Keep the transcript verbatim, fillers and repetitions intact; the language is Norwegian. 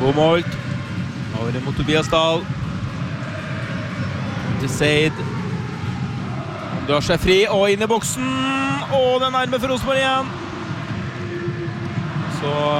Bomolt. Over mot Tobias Dahl. Til Seid. Han drar seg fri, og inn i boksen. Og den nærme for Rosenborg igjen. Så...